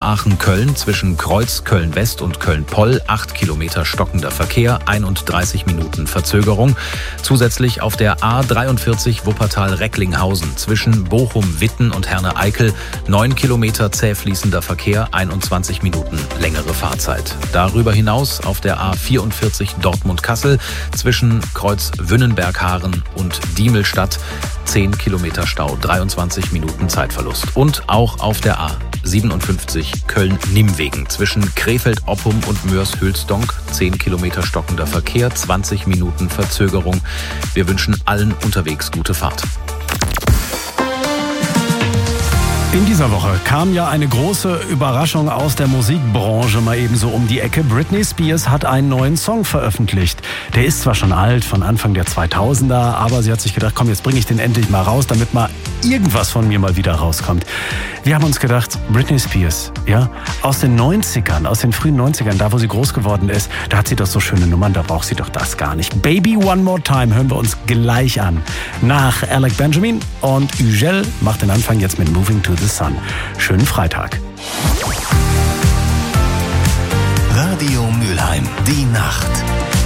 Aachen-Köln zwischen Kreuz Köln-West und Köln-Poll 8 Kilometer stockender Verkehr, 31 Minuten Verzögerung. Zusätzlich auf der A43 Wuppertal-Recklinghausen zwischen Bochum-Witten und Herne-Eickel 9 Kilometer zäh fließender Verkehr, 21 Minuten längere Fahrzeit. Darüber hinaus auf der A44 Dortmund-Kassel zwischen Kreuz Wünnenberg-Haaren und Diemelstadt 10 Kilometer Stau, 23 Minuten Zeitverlust. Und auch auf der A57 Köln-Nimwegen zwischen Krefeld-Oppum und Moers-Hülsdonk 10 Kilometer stockender Verkehr, 20 Minuten Verzögerung. Wir wünschen allen unterwegs gute Fahrt. In dieser Woche kam ja eine große Überraschung aus der Musikbranche mal ebenso um die Ecke. Britney Spears hat einen neuen Song veröffentlicht. Der ist zwar schon alt, von Anfang der 2000er, aber sie hat sich gedacht, komm, jetzt bringe ich den endlich mal raus, damit mal irgendwas von mir mal wieder rauskommt. Wir haben uns gedacht, Britney Spears, ja, aus den 90ern, aus den frühen 90ern, da wo sie groß geworden ist, da hat sie doch so schöne Nummern, da braucht sie doch das gar nicht. Baby One More Time hören wir uns gleich an. Nach Alec Benjamin und Ugel macht den Anfang jetzt mit Moving to the Sun. Schönen Freitag. Radio Mülheim, die Nacht.